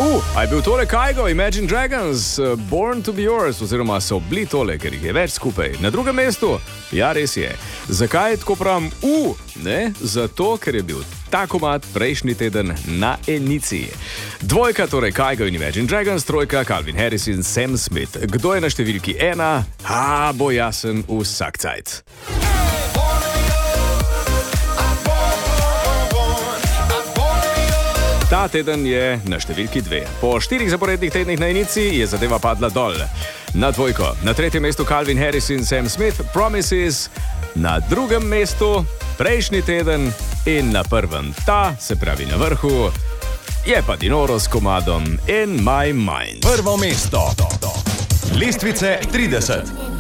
A je bil tole Kygo, Imagine Dragons, Born to be Yours, oziroma so bili tole, ker jih je več skupaj. Na drugem mestu, ja res je. Zakaj tako pravim ne? Zato, ker je bil ta komad prejšnji teden na enici. Dvojka, torej Kygo in Imagine Dragons, trojka Calvin Harris in Sam Smith. Kdo je na številki 1? Bo jasen vsak cajt. Ta teden je na številki 2. Po 4 zaporednih tednih na enici je zadeva padla dol. Na dvojko, na tretjem mestu Calvin Harris in Sam Smith, Promises, na drugem mestu prejšnji teden in na prvem se pravi na vrhu, je pa Dinoro s komadom In My Mind. Prvo mesto. Lestvice 30.